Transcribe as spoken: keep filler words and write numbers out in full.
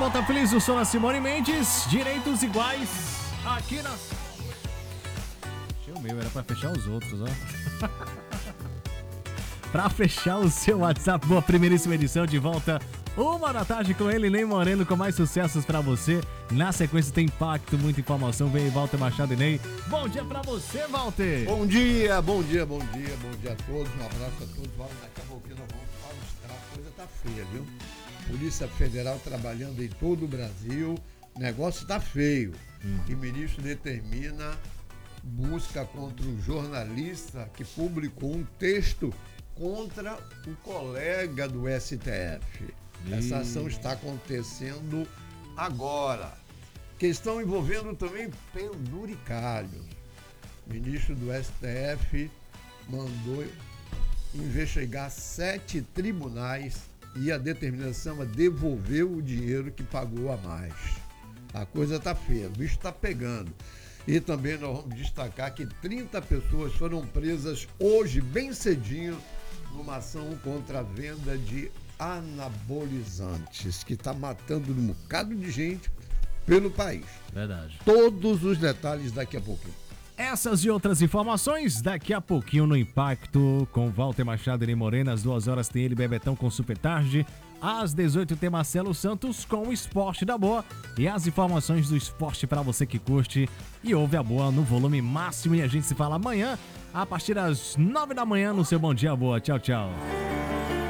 volta feliz, eu sou a Simone Mendes, direitos iguais aqui na... Achei o meu, era pra fechar os outros, ó. Pra fechar o seu WhatsApp, boa primeiríssima edição de volta, uma da tarde com ele, Ney Moreno, com mais sucessos pra você. Na sequência tem impacto, muita informação, vem aí, Walter Machado e Ney. Bom dia pra você, Walter. Bom dia, bom dia, bom dia, bom dia a todos, um abraço a todos. Vamos, daqui a pouquinho nós vamos mostrar, a coisa tá feia, viu? Polícia Federal trabalhando em todo o Brasil, o negócio tá feio. Hum. E o ministro determina busca contra um jornalista que publicou um texto contra o colega do S T F. E... Essa ação está acontecendo agora. Questão envolvendo também penduricalhos. O ministro do S T F mandou investigar sete tribunais e a determinação é devolver o dinheiro que pagou a mais. A coisa está feia, o bicho está pegando. E também nós vamos destacar que trinta pessoas foram presas hoje, bem cedinho, numa ação contra a venda de anabolizantes, que está matando um bocado de gente pelo país. Verdade. Todos os detalhes daqui a pouquinho. Essas e outras informações daqui a pouquinho no Impacto com Walter Machado e Ney Moreno. Às duas horas tem ele, Bebetão, com Super Tarde. Às dezoito tem Marcelo Santos com o Esporte da Boa. E as informações do esporte para você que curte e ouve a Boa no volume máximo. E a gente se fala amanhã a partir das nove da manhã no seu Bom Dia Boa. Tchau, tchau.